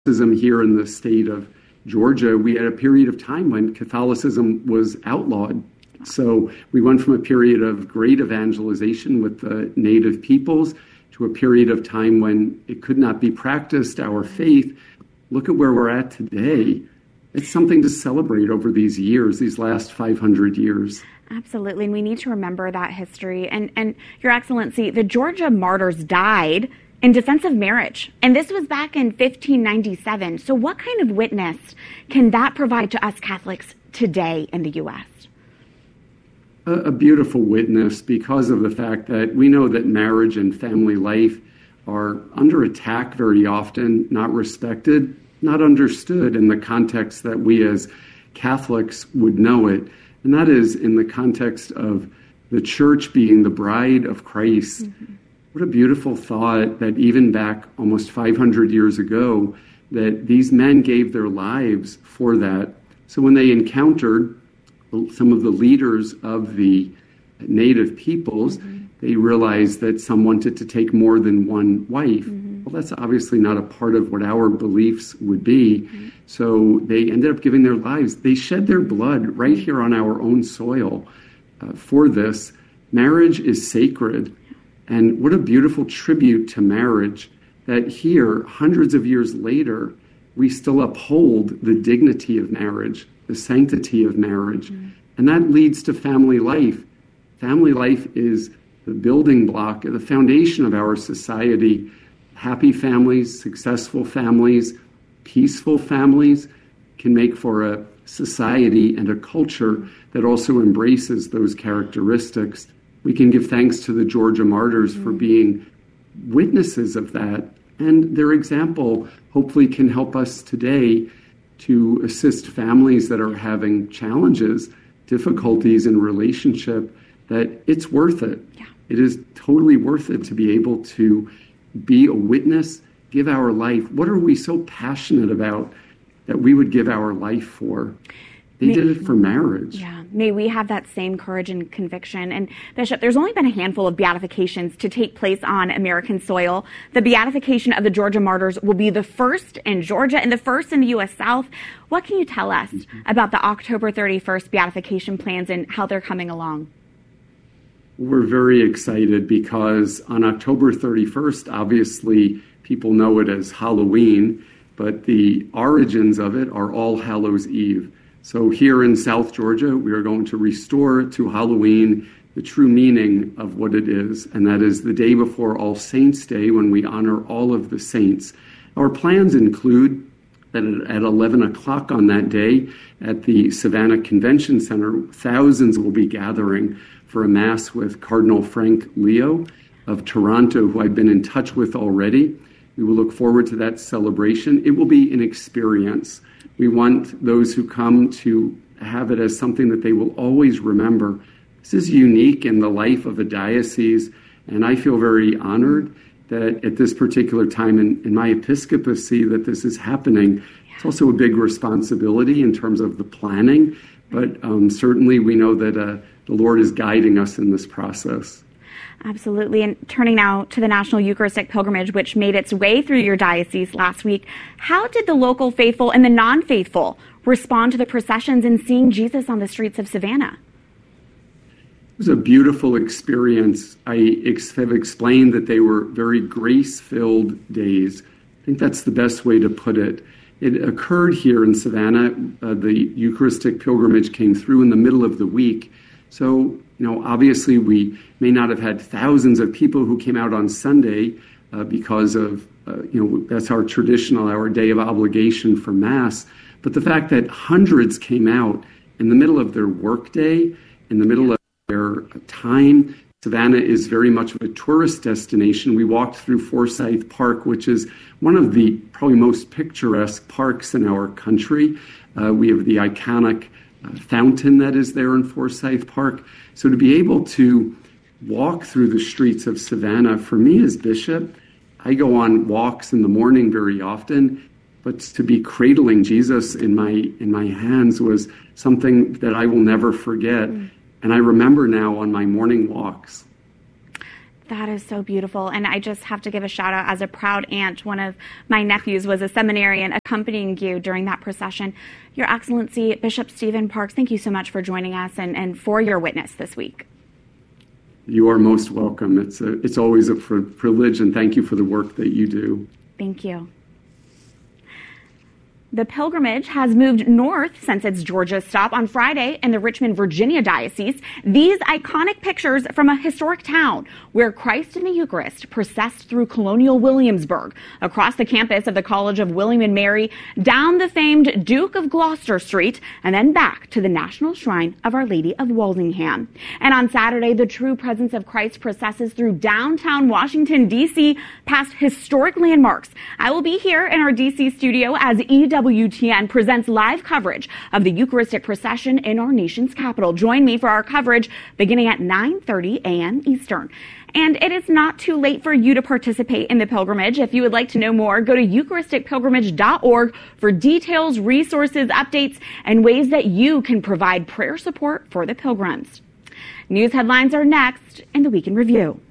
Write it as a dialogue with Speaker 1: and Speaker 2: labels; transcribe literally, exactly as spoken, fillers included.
Speaker 1: Here in the state of Georgia, we had a period of time when Catholicism was outlawed. So we went from a period of great evangelization with the native peoples to a period of time when it could not be practiced, our faith. Look at where we're at today. It's something to celebrate over these years, these last five hundred years.
Speaker 2: Absolutely, and we need to remember that history. And, and Your Excellency, the Georgia martyrs died in defense of marriage. And this was back in fifteen ninety-seven. So what kind of witness can that provide to us Catholics today in the U S?
Speaker 1: A, a beautiful witness because of the fact that we know that marriage and family life are under attack very often, not respected, not understood in the context that we as Catholics would know it. And that is in the context of the church being the bride of Christ. Mm-hmm. What a beautiful thought that even back almost five hundred years ago, that these men gave their lives for that. So when they encountered some of the leaders of the native peoples, mm-hmm. they realized that some wanted to take more than one wife. Mm-hmm. Well, that's obviously not a part of what our beliefs would be. Mm-hmm. So they ended up giving their lives. They shed their blood right here on our own soil uh, for this. Marriage is sacred. And what a beautiful tribute to marriage that here, hundreds of years later, we still uphold the dignity of marriage, the sanctity of marriage. Mm-hmm. And that leads to family life. Family life is the building block, the foundation of our society. Happy families, successful families, peaceful families can make for a society and a culture that also embraces those characteristics. We can give thanks to the Georgia martyrs mm-hmm. for being witnesses of that. And their example hopefully can help us today to assist families that are having challenges, difficulties in relationship, that it's worth it.
Speaker 2: Yeah.
Speaker 1: It is totally worth it to be able to be a witness, give our life. What are we so passionate about that we would give our life for? They May, did it for marriage.
Speaker 2: Yeah. May we have that same courage and conviction. And Bishop, there's only been a handful of beatifications to take place on American soil. The beatification of the Georgia martyrs will be the first in Georgia and the first in the U S South. What can you tell us mm-hmm. about the October thirty-first beatification plans and how they're coming along?
Speaker 1: We're very excited because on October thirty-first, obviously people know it as Halloween, but the origins of it are All Hallows Eve. So here in South Georgia, we are going to restore to Halloween the true meaning of what it is, and that is the day before All Saints' Day when we honor all of the saints. Our plans include that at eleven o'clock on that day at the Savannah Convention Center, thousands will be gathering for a Mass with Cardinal Frank Leo of Toronto, who I've been in touch with already. We will look forward to that celebration. It will be an experience. We want those who come to have it as something that they will always remember. This is unique in the life of a diocese, and I feel very honored that at this particular time in, in my episcopacy that this is happening. Yeah. It's also a big responsibility in terms of the planning, but um, certainly we know that uh, the Lord is guiding us in this process.
Speaker 2: Absolutely. And turning now to the National Eucharistic Pilgrimage, which made its way through your diocese last week, how did the local faithful and the non-faithful respond to the processions and seeing Jesus on the streets of Savannah?
Speaker 1: It was a beautiful experience. I ex- have explained that they were very grace-filled days. I think that's the best way to put it. It occurred here in Savannah. Uh, the Eucharistic pilgrimage came through in the middle of the week. So, you know, obviously we may not have had thousands of people who came out on Sunday uh, because of, uh, you know, that's our traditional, our day of obligation for Mass. But the fact that hundreds came out in the middle of their workday, in the middle of their time. Savannah is very much of a tourist destination. We walked through Forsyth Park, which is one of the probably most picturesque parks in our country. Uh, we have the iconic uh, fountain that is there in Forsyth Park. So to be able to walk through the streets of Savannah, for me as bishop, I go on walks in the morning very often, but to be cradling Jesus in my in my hands was something that I will never forget. Mm. And I remember now on my morning walks.
Speaker 2: That is so beautiful. And I just have to give a shout out as a proud aunt. One of my nephews was a seminarian accompanying you during that procession. Your Excellency, Bishop Stephen Parks, thank you so much for joining us and, and for your witness this week.
Speaker 1: You are most welcome. It's a, it's always a privilege, and thank you for the work that you do.
Speaker 2: Thank you. The pilgrimage has moved north since its Georgia stop on Friday in the Richmond, Virginia diocese. These iconic pictures from a historic town where Christ in the Eucharist processed through colonial Williamsburg, across the campus of the College of William and Mary, down the famed Duke of Gloucester Street, and then back to the National Shrine of Our Lady of Walsingham. And on Saturday, the true presence of Christ processes through downtown Washington, D C, past historic landmarks. I will be here in our D C studio as E W W T N presents live coverage of the Eucharistic procession in our nation's capital. Join me for our coverage beginning at nine thirty a.m. Eastern. And it is not too late for you to participate in the pilgrimage. If you would like to know more, go to Eucharistic Pilgrimage dot org for details, resources, updates, and ways that you can provide prayer support for the pilgrims. News headlines are next in the Week in Review.